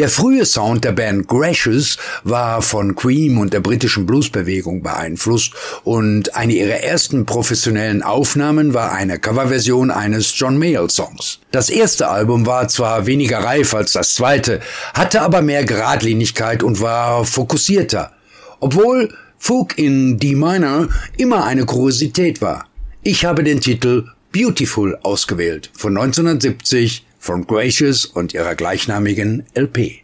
Der frühe Sound der Band Gracious war von Cream und der britischen Bluesbewegung beeinflusst und eine ihrer ersten professionellen Aufnahmen war eine Coverversion eines John Mayall-Songs. Das erste Album war zwar weniger reif als das zweite, hatte aber mehr Geradlinigkeit und war fokussierter, obwohl Folk in D Minor immer eine Kuriosität war. Ich habe den Titel Beautiful ausgewählt von 1970 von Gracious und ihrer gleichnamigen LP.